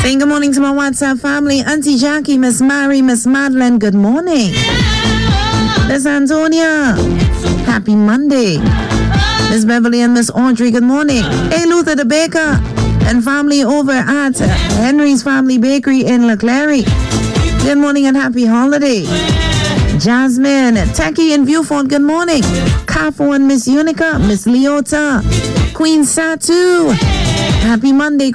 Saying good morning to my WhatsApp family. Auntie Jackie, Miss Mary, Miss Madeline, good morning. Miss Antonia, happy Monday. Miss Beverly and Miss Audrey, good morning. Hey, Luther the Baker and family over at Henry's Family Bakery in Leclerc. Good morning and happy holiday. Jasmine, Techie in Viewfort, good morning. Kafo and Miss Unica, Miss Leota, Queen Satu. Happy Monday,